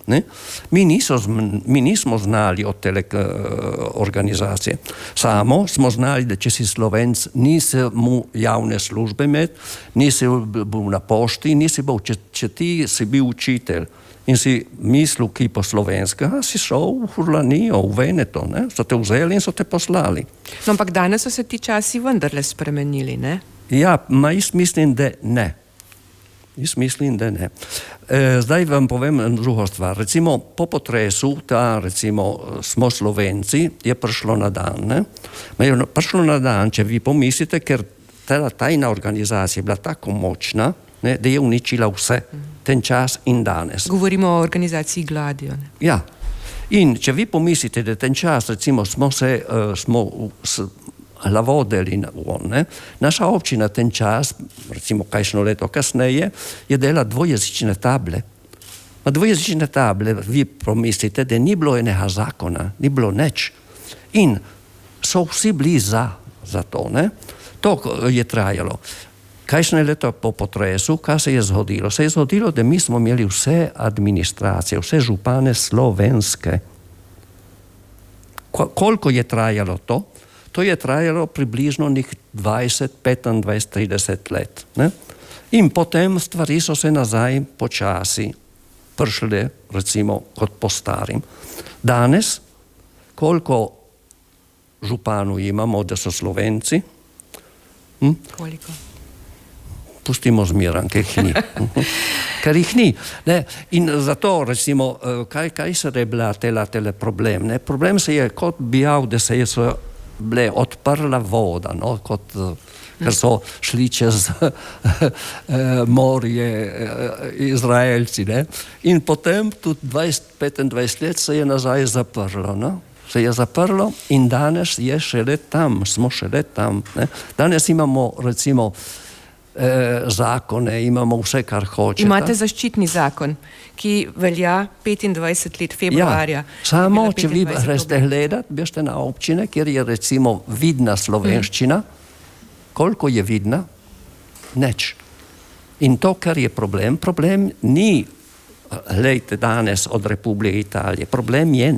Ne? Mi nismo znali od te organizacije. Samo smo znali, da če si Slovenc, nisi mu javne službe med, nisi bil na pošti, nisi bil, če ti si bil učitelj in si mislil ki po slovenskega, si šel v Furlanijo, v Veneto, ne? So te vzeli in so te poslali. No, ampak danes so se ti časi vendarle spremenili, ne? Ja, jaz mislim, da ne. Zdaj vam povem drugo stvar. Recimo, po potresu, smo Slovenci, je prišlo na dan, ne? Prišlo na dan, če vi pomislite, ker ta tajna organizacija je bila tako močna, ne, da je uničila vse, ten čas in danes. Govorimo o organizaciji Gladio, ne? Ja. In če vi pomislite, da ten čas, recimo, smo lavodeli, ne? Naša občina ten čas, recimo kajšno leto kasneje, je dela dvojezične table. Na dvojezične table vi pomislite, da ni bilo enega zakona, ni bilo nič. In so vsi bili za to, ne? To je trajalo. Kajšne leto po potresu, kaj se je zgodilo? Se je zgodilo, da mi smo imeli vse administracije, vse župane slovenske. Koliko je trajalo to? To je trajalo približno 20, 25, 30 let. Ne? In potem stvari so se nazaj počasi prišle, recimo, kot po starim. Danes, koliko županov imamo, da so Slovenci? Koliko? Pustimo zmiran, ker jih ni. Ne? In zato, recimo, kaj se je bila tele problem? Ne? Problem se je kot bijal, da se je ble odprla voda, no? Ker so šli čez morje Izraelci. Ne? In potem tudi 20-25 let se je nazaj zaprlo. No? Se je zaprlo in danes je šele tam, smo šele tam. Ne? Danes imamo, recimo, zakone, imamo vse, kar hočete. Imate zaščitni zakon, ki velja 25 let februarja. Ja, samo, če vi greste gledat, biste na občine, kjer je recimo vidna slovenščina, koliko je vidna? Nič. In to, kar je problem ni, glejte, danes od Republike Italije, problem je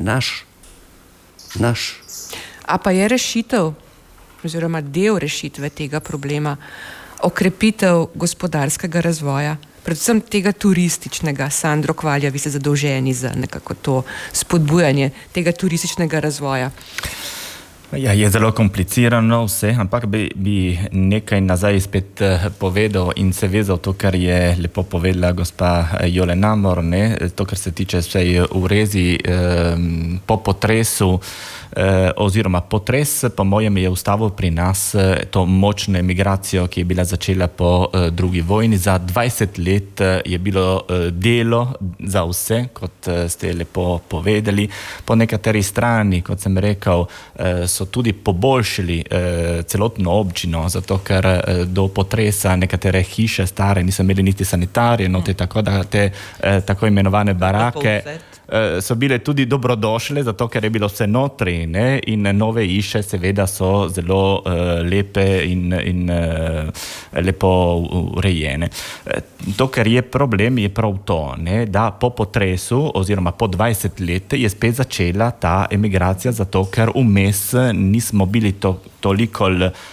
naš. A pa je rešitev, oziroma del rešitve tega problema, okrepitev gospodarskega razvoja, predvsem tega turističnega. Sandro Kvalja, vi ste zadolženi za nekako to spodbujanje tega turističnega razvoja. Ja, je zelo komplicirano vse, ampak bi nekaj nazaj spet povedal in se vezal to, kar je lepo povedala gospa Jole Namor, ne? To, kar se tiče vsej urezi po potresu, oziroma potres, po mojem, je ustavil pri nas to močno emigracijo, ki je bila začela po drugi vojni. Za 20 let je bilo delo za vse, kot ste lepo povedali. Po nekateri strani, kot sem rekel, so tudi poboljšali celotno občino, zato ker do potresa nekatere hiše stare niso imeli niti sanitarije, tako da te tako imenovane barake so bile tudi dobrodošle, zato ker je bilo vse notri, ne? In nove hiše seveda so zelo lepe in lepo urejene. To, kar je problem, je prav to, ne? Da po potresu oziroma po 20 let je spet začela ta emigracija, zato ker vmes nismo bili toliko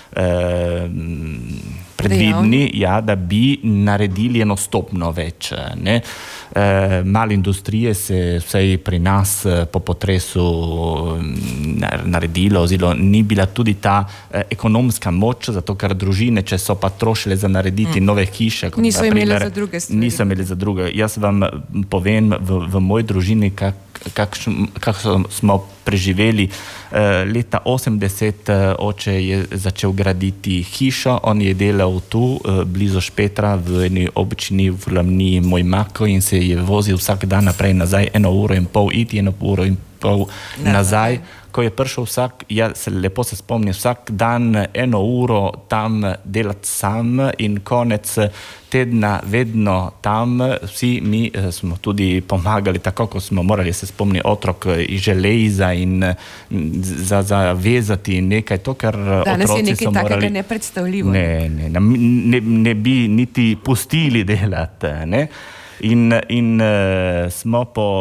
predvidni, ja, da bi naredili eno stopno več. Ne? Malo industrije se vsej pri nas po potresu naredilo, oziroma ni bila tudi ta ekonomska moč, zato ker družine, če so pa trošile za narediti nove hiše, niso imeli za druge stvari. Niso imeli za druge. Jaz vam povem v moji družini, kako smo preživeli. Leta 80 oče je začel graditi hišo, on je delal tu, blizu Špetra, v eni občini v Furlaniji Mojmako, in se je vozil vsak dan naprej nazaj, 1,5 ure iti, 1,5 ure nazaj. Ko je prišel se lepo spomnim, vsak dan 1 uro tam delati sam in konec tedna vedno tam. Vsi mi smo tudi pomagali, tako kot smo morali, se spomni otrok iz železa in zavezati nekaj, to, kar danes otroci je nekaj so morali. takega nepredstavljivo. Ne bi niti pustili delati. Ne? In smo po